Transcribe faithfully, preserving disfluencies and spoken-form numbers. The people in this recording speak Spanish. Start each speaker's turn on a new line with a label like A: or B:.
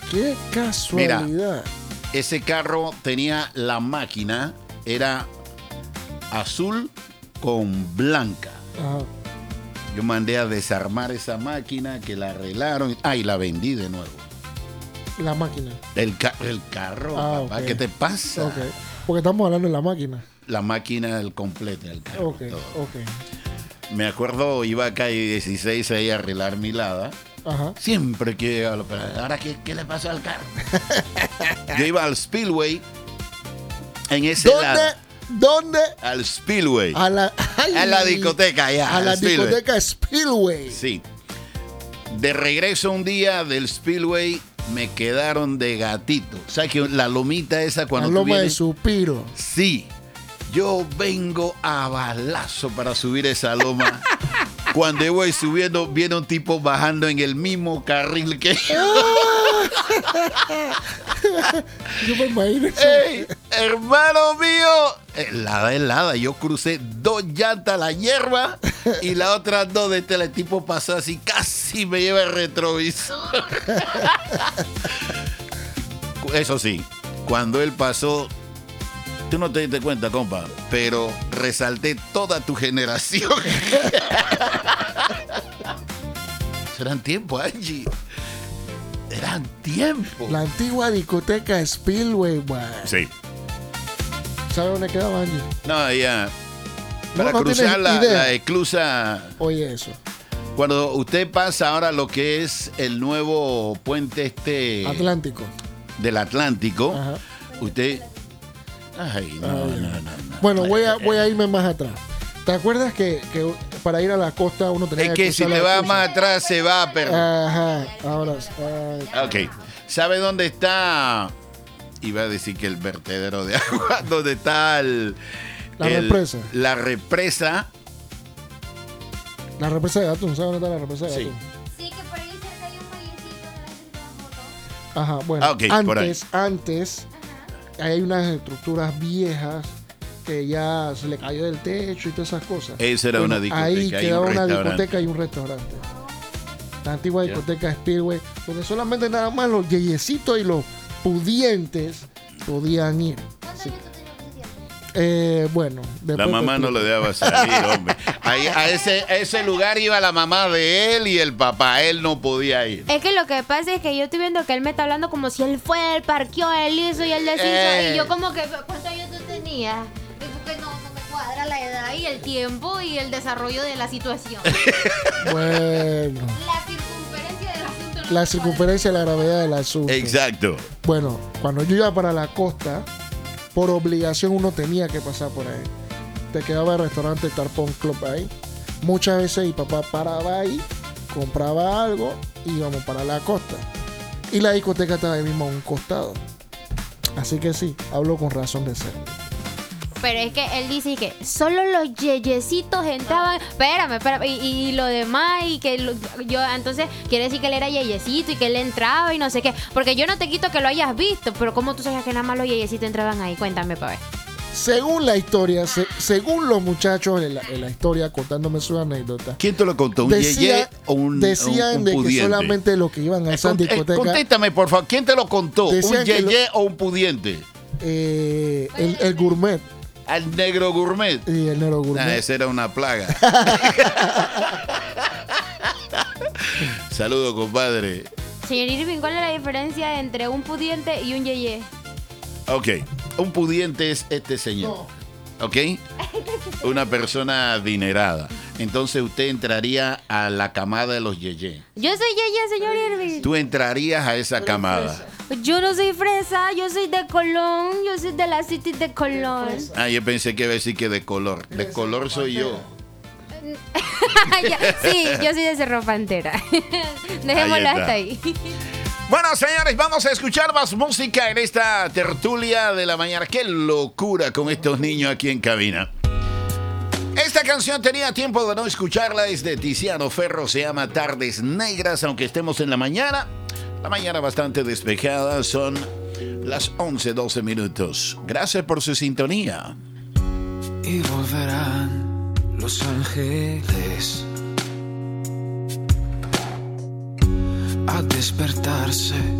A: Qué casualidad.
B: Mira, ese carro tenía la máquina, era azul con blanca.
A: Ajá.
B: Yo mandé a desarmar esa máquina, que la arreglaron. Ah, y la vendí de nuevo.
A: La máquina.
B: El, ca el carro,
A: Ah,
B: papá,
A: ok.
B: ¿qué te pasa?
A: Ok. Porque estamos hablando de la máquina.
B: La máquina, el completo del carro.
A: Ok,
B: todo.
A: ok.
B: Me acuerdo, iba a calle dieciséis ahí a arreglar mi lada.
A: Ajá.
B: Siempre que llegaba a la operadora, ¿ahora qué, qué le pasó al carro? Yo iba al Speedway en ese
A: ¿Dónde?
B: lado.
A: ¿Dónde?
B: Al Speedway.
A: A la, ay,
B: a la discoteca, ya.
A: A la
B: al Speedway.
A: discoteca Speedway.
B: Sí. De regreso un día del Speedway, me quedaron de gatito. ¿Sabes que la lomita esa cuando
A: La
B: tú
A: loma de
B: vienes?
A: Suspiro.
B: Sí. Yo vengo a balazo para subir esa loma. Cuando yo voy subiendo, viene un tipo bajando en el mismo carril que yo.
A: Yo me imagino eso.
B: ¡Ey, hermano mío! Helada, helada. Yo crucé dos llantas a la hierba y la otra dos de este. El tipo pasó así, casi me lleva el retrovisor. Eso sí, cuando él pasó, tú no te diste cuenta, compa, pero resalté toda tu generación. Eran tiempos, Angie. Eran tiempos.
A: La antigua discoteca Speedway, güey.
B: Sí.
A: ¿Sabe dónde quedaba, Angie?
B: No, ya. Para
A: No, no
B: cruzar
A: tienes
B: la,
A: idea.
B: la esclusa.
A: Oye, eso.
B: Cuando usted pasa ahora lo que es el nuevo puente este
A: Atlántico.
B: del Atlántico,
A: Ajá.
B: usted. Ay, no,
A: Ay,
B: no, no, no.
A: Bueno, voy a, voy a irme más atrás. ¿Te acuerdas que, que para ir a la costa uno tenía
B: Es
A: que
B: que si
A: cruzar
B: te
A: la
B: va
A: esclusa?
B: más atrás se va a perder.
A: Ajá, ahora. ay.
B: Ok. ¿Sabe dónde está? Iba a decir que el vertedero de agua. ¿Dónde está el,
A: La
B: el-
A: represa.
B: La represa.
A: La represa de Gatún, ¿sabes dónde está la represa de
B: Sí.
A: Gatún?
C: Sí, que por ahí cerca hay un vallecito de la gente de fotos.
A: Ajá, bueno.
B: Ah, ok, por ahí.
A: antes, antes, hay unas estructuras viejas que ya se le cayó del techo y todas esas cosas.
B: Esa era una discoteca
A: Ahí
B: y un
A: quedaba una
B: restaurante.
A: discoteca y un restaurante. La antigua
B: Ya.
A: discoteca Speedway, donde solamente nada más los yeyecitos y los pudientes podían ir.
C: ¿Cuántos años tú tenías en ese tiempo?
A: Eh, bueno, después
B: La
A: te
B: mamá no
A: explico.
B: lo dejaba salir, hombre. Ahí, a, ese, a ese lugar iba la mamá de él y el papá. Él no podía ir.
C: Es que lo que pasa es que yo estoy viendo que él me está hablando como si él fue, él parqueó, él hizo y él deshizo.
B: Eh.
C: Y yo como que, ¿cuántos años tú tenías? Y porque no, no me cuadra la edad y el tiempo y el desarrollo de la situación.
A: Bueno,
C: La circunferencia del asunto. no
A: la
C: me
A: circunferencia de la gravedad del asunto.
B: Exacto.
A: Bueno, cuando yo iba para la costa, por obligación uno tenía que pasar por ahí. Te quedaba el restaurante Tarpon Club ahí. Muchas veces mi papá paraba ahí, compraba algo y íbamos para la costa. Y la discoteca estaba ahí mismo a un costado. Así que sí, hablo con razón de ser.
C: Pero es que él dice que solo los yeyecitos entraban. Espérame, espérame. Y, y lo demás, y que lo- yo, entonces, quiere decir que él era yeyecito y que él entraba y no sé qué. Porque yo no te quito que lo hayas visto, pero ¿cómo tú sabes que nada más los yeyecitos entraban ahí? Cuéntame, pa' ver.
A: Según la historia, se- según los muchachos en la, en la historia contándome su anécdota,
B: ¿Quién te lo contó? ¿Un
A: decía-
B: yeye o un,
A: decían
B: un, un
A: de que
B: pudiente?
A: solamente los que iban a
B: Eh,
A: esa
B: cont- eh,
A: discoteca,
B: contéstame, por favor. ¿Quién te lo contó?
A: Decían
B: ¿Un
A: que lo-
B: yeye o un pudiente?
A: eh, el, el gourmet
B: Al negro gourmet.
A: y el nero
B: Ah,
A: gourmet.
B: esa era una plaga. Saludos, compadre.
C: Señor Irving, ¿cuál es la diferencia entre un pudiente y un yeye?
B: Ok, un pudiente es este señor. ¿Ok? Una persona adinerada. Entonces usted entraría a la camada de los yeye.
C: Yo soy yeye, señor Irving.
B: Tú entrarías a esa camada.
C: Yo no soy fresa, yo soy de Colón, yo soy de la City de Colón.
B: Ah, yo pensé que iba a decir que de color. De color soy yo.
C: Ya, sí, yo soy de Cerro Pantera. Dejémoslo
B: Ahí está.
C: hasta ahí.
B: Bueno, señores, vamos a escuchar más música en esta tertulia de la mañana. ¡Qué locura con estos niños aquí en cabina! Esta canción tenía tiempo de no escucharla. Es de Tiziano Ferro. Se llama Tardes Negras, aunque estemos en la mañana. La mañana bastante despejada. Son las once doce minutos. Gracias por su sintonía.
D: Y volverán los ángeles a despertarse